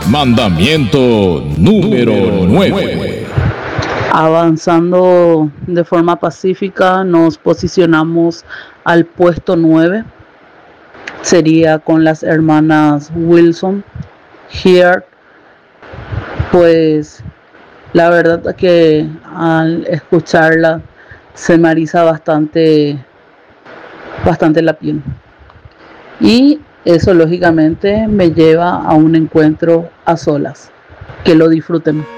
Mandamiento número 9. Avanzando de forma pacífica, nos posicionamos al puesto 9. Sería con las hermanas Wilson. Here, pues la verdad que al escucharla se me eriza bastante la piel. Y eso lógicamente me lleva a un encuentro a solas. Que lo disfruten.